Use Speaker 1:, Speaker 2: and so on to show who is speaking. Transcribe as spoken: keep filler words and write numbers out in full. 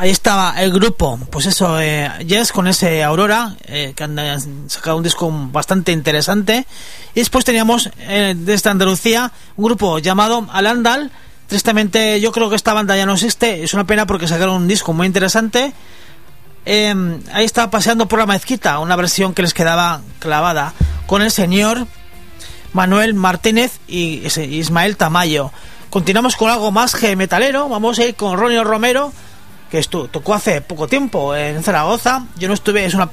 Speaker 1: Ahí estaba el grupo, pues eso, eh, Yes con ese Aurora, eh, que han sacado un disco bastante interesante. Y después teníamos eh, desde Andalucía un grupo llamado Alandal. Tristemente yo creo que esta banda ya no existe, es una pena porque sacaron un disco muy interesante. Eh, ahí estaba paseando por la mezquita, una versión que les quedaba clavada, con el señor Manuel Martínez y Ismael Tamayo. Continuamos con algo más que metalero, vamos a ir con Ronnie Romero, que esto tocó hace poco tiempo en Zaragoza. Yo no estuve, es una